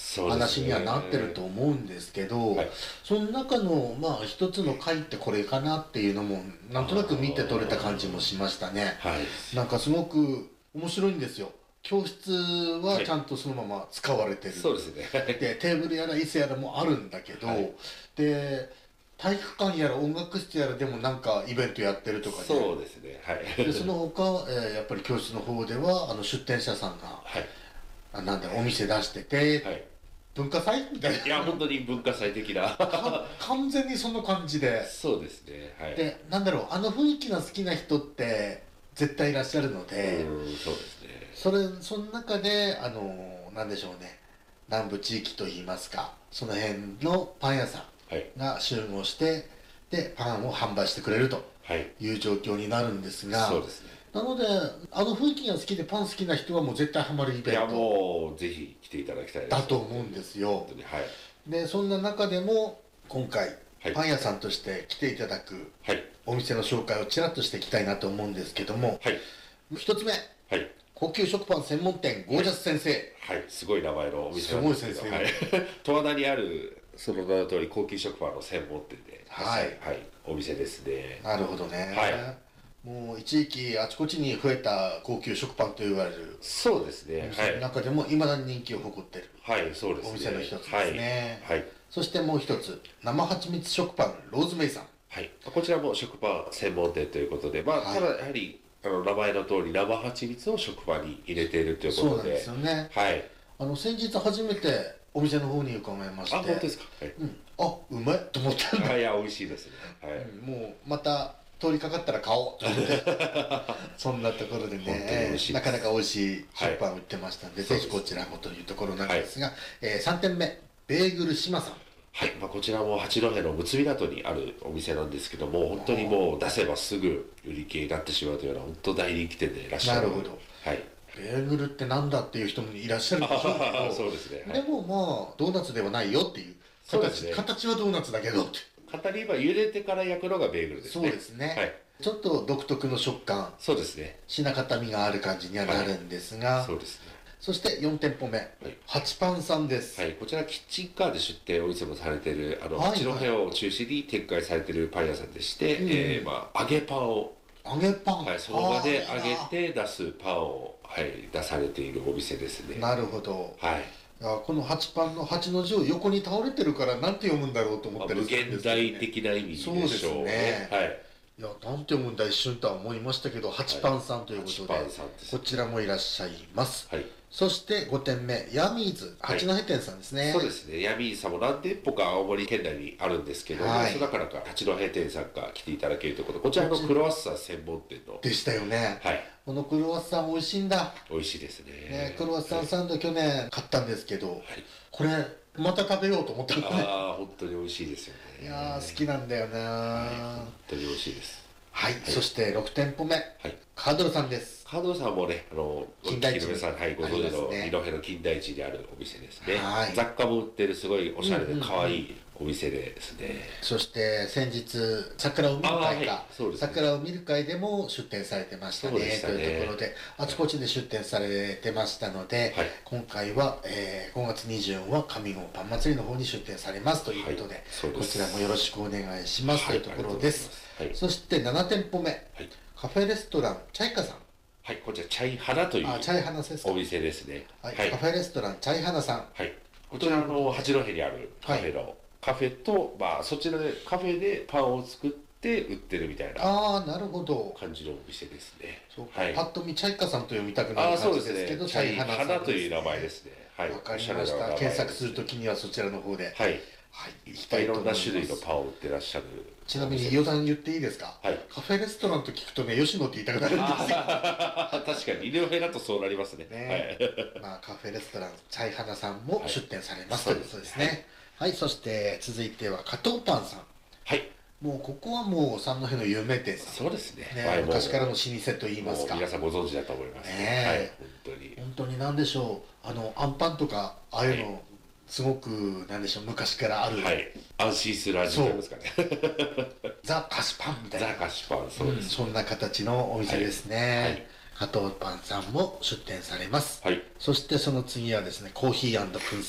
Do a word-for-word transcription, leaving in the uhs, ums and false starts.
話にはなってると思うんですけど、 はい、 その中のまあ一つの回ってこれかなっていうのもなんとなく見て取れた感じもしましたね。 はい、 なんかすごく面白いんですよ。教室はちゃんとそのまま使われてる、はい、 そうですね。 でテーブルやら椅子やらもあるんだけど、はい、で体育館やら音楽室やらでもなんかイベントやってるとかね。 そうですね。はい。 でその他、えー、やっぱり教室の方ではあの出店者さんが、はい、あなんだお店出してて、はい、文化祭みたいな。 いや本当に文化祭的な完全にその感じで。 そうですね。はい。 でなんだろうあの雰囲気が好きな人って絶対いらっしゃるので、 うんそうですね。 それその中であのなんでしょうね南部地域といいますかその辺のパン屋さんが集合して、はい、でパンを販売してくれるという状況になるんですが、 そうですね。 なのであの雰囲気が好きでパン好きな人はもう絶対ハマるイベント。 いやもうぜひ来ていただきたいです。 だと思うんですよ。 本当にはい。 でそんな中でも今回、はい、パン屋さんとして来ていただく、はい、お店の紹介をちらっとしていきたいなと思うんですけども、はい、一つ目、はい、高級食パン専門店ゴージャス先生。 はい、はい、すごい名前のお店なんですけど、すごい先生、はい、十和田にあるその名の通り高級食パンの専門店で、はい、はい、お店ですね。 なるほどね。はい。もう一時期あちこちに増えた高級食パンと言われる。 そうですね。 はい。中でも未だに人気を誇っている。 はい、そうですね。 お店の一つですね。はい。はい、そしてもう一つ生蜂蜜食パンローズメイさん。 はい。こちらも食パン専門店ということで、まあ、はい、ただやはりあの名前の通り生蜂蜜を食パンに入れているということで。そうなんですよね。はい。 あの先日初めてお店の方に伺いまして。 あ、本当ですか。はい。 うん。あ、うまいと思ったんだ。 いや美味しいですね。はい。 うん、もうまた。通りかかったら買おうと思ってそんなところでねなかなか美味しい食パンを売ってましたんで、はい、ぜひこちらもというところなんですが、はい、えー、さんてんめベーグル島さん。 はい、まあ、こちらも八戸のむつみ港にあるお店なんですけども本当にもう出せばすぐ売り切れになってしまうというような本当大人気店でいらっしゃる。 なるほど。 はい。 ベーグルってなんだっていう人もいらっしゃるでしょうけどそうですね、はい、 でもまあドーナツではないよっていう形、ね、形はドーナツだけどって簡単に言えば茹でてから焼くのがベーグルですね。 そうですね、はい、ちょっと独特の食感、 そうですね、 品固みがある感じにはなるんですが、はい、 そうですね。 そしてよんてんぽめ、はい、八パンさんです。 はい、こちらキッチンカーで出店をいつもされているあの八戸、はい、を中心に展開されているパン屋さんでして、うん、えー、まあ揚げパンを揚げパン、 はい、その場で揚げて出すパンを、はい、出されているお店ですね。 なるほど。 はい。 この八パンの八の字を横に倒れてるからなんて読むんだろうと思ったりするんですけど、ね、 まあ、無限大的な意味でしょうね。そうですね。はい。 いや、なんて読むんだ一瞬とは思いましたけど、八パンさんということで、はい、こちらもいらっしゃいます。はい。そしてごてんめ、ヤミーズ、八戸店さんですね、はい。 そうですね。ヤミーズさんも何店舗か青森県内にあるんですけど、はい、その中から八戸店さんが来ていただけるということで、こちらのクロワッサン専門店の。 でしたよね。はい。このクロワッサン美味しいんだ。 美味しいですね。 ね、クロワッサンサンド、はい、去年買ったんですけど、はい、これ、また食べようと思ったのね。 ああ、本当に美味しいですよね。 いやー、好きなんだよな、はい、 本当に美味しいです。 はい、はい、そしてろくてんぽめ、はい、カードルさんです。 カードルさんもね、あの、 金田一皆さん、はい、ご存知の二戸の金田一にあるお店ですね。はい、雑貨も売ってるすごいおしゃれで可愛いお店でですね。うんうんうん、 そして先日、桜を見る会か、はいね、桜を見る会でも出店されてましたね、ねというところで、あちこちで出店されてましたので、はい、今回は、えー、ごがつにじゅうよっかは上郷パン祭りの方に出店されますということで、はい、こちらもよろしくお願いします、はい、というところです。はい、そしてななてんぽめ、はい、カフェレストランチャイカさん。 はい、こちらチャイハナというお店ですね。 はい、はい、カフェレストランチャイハナさん。 はい、こちらの八戸にあるカフェの、はい、カフェと、まあそちらでカフェでパンを作って売ってるみたいな。 ああ、なるほど。 感じのお店ですね。 そうか、はい、パッと見チャイカさんと読みたくなる感じですけど、 チャイハナさんという名前ですね。 はい、わかりました。検索するときにはそちらの方で。はい。はい、 いっぱいいろんな種類のパンを売ってらっしゃる。 ちなみに余談言っていいですか？はい。カフェレストランと聞くとね、吉野って言いたくなるんですよ。 確かに、井上だとそうなりますね。 ね、はい、まあ、カフェレストラン、チャイハナさんも出店されます、はい、ということですね。はい、はい、そして続いては加藤パンさん。はい。もうここはもう三戸の有名店さん。 そうですね。 ね、はい、昔からの老舗と言いますか。 皆さんご存知だと思いますね。 ね、 はい、本当に。 本当に何でしょう。あの、アンパンとか、ああいうの、はい、すごく、なんでしょう、昔からある。 はい。安心する味といいますかね。 ザ・菓子パンみたいな。 ザ・菓子パン、そうです、ね、うん。 そんな形のお店ですね。はいはい、加藤パンさんも出店されます。はい。そしてその次はですね、コーヒー&燻製